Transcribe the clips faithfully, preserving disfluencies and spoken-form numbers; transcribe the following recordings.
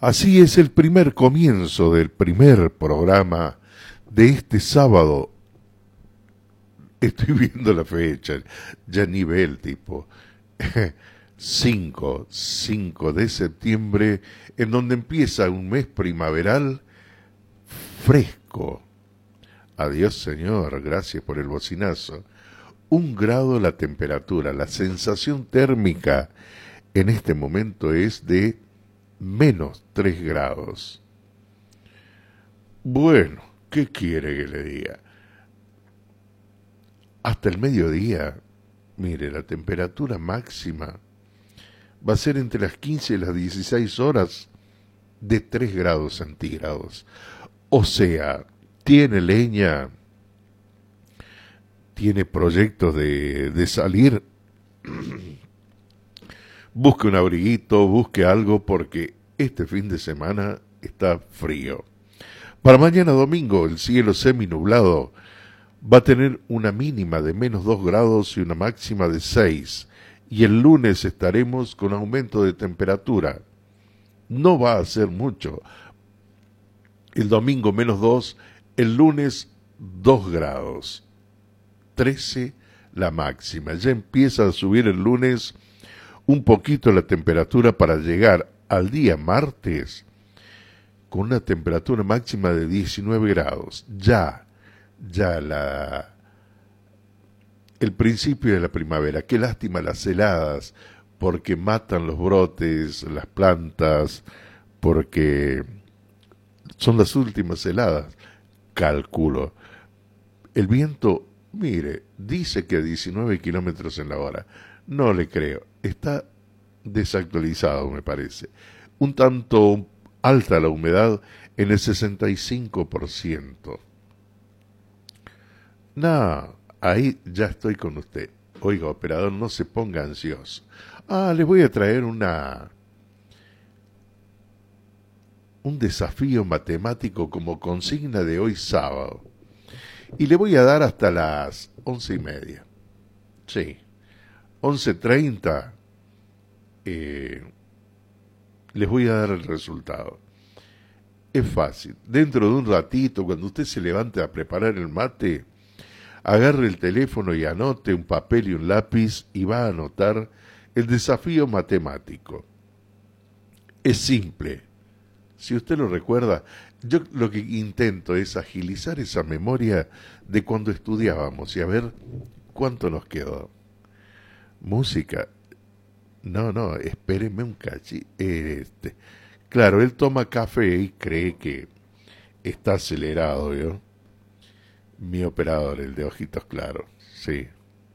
Así es el primer comienzo del primer programa de este sábado. Estoy viendo la fecha, ya ni ve el tipo. cinco, cinco de septiembre, en donde empieza un mes primaveral fresco. Adiós, señor, gracias por el bocinazo. Un grado la temperatura, la sensación térmica en este momento es de menos tres grados. Bueno, ¿qué quiere que le diga? Hasta el mediodía, mire, la temperatura máxima va a ser entre las quince y las dieciséis horas de tres grados centígrados. O sea, tiene leña, tiene proyectos de, de salir, busque un abriguito, busque algo, porque este fin de semana está frío. Para mañana domingo el cielo seminublado va a tener una mínima de menos dos grados y una máxima de seis. Y el lunes estaremos con aumento de temperatura. No va a ser mucho. El domingo menos dos, el lunes dos grados. trece la máxima. Ya empieza a subir el lunes un poquito la temperatura para llegar al día martes con una temperatura máxima de diecinueve grados. Ya, ya la... el principio de la primavera. Qué lástima las heladas, porque matan los brotes, las plantas, porque son las últimas heladas, calculo. El viento, mire, dice que a diecinueve kilómetros en la hora. No le creo, está desactualizado, me parece. Un tanto alta la humedad, en el sesenta y cinco por ciento. No, ahí ya estoy con usted. Oiga, operador, no se ponga ansioso. Ah, les voy a traer una... un desafío matemático como consigna de hoy sábado. Y le voy a dar hasta las once y media. Sí. Once treinta. Eh, les voy a dar el resultado. Es fácil. Dentro de un ratito, cuando usted se levante a preparar el mate, agarre el teléfono y anote un papel y un lápiz y va a anotar el desafío matemático. Es simple. Si usted lo recuerda, yo lo que intento es agilizar esa memoria de cuando estudiábamos y a ver cuánto nos quedó. Música. No, no, espéreme un cachi. Este. Claro, él toma café y cree que está acelerado, ¿yo? Mi operador, el de ojitos claros, sí.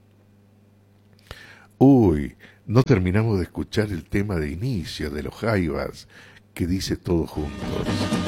Uy, no terminamos de escuchar el tema de inicio de los Jaivas, que dice todos juntos.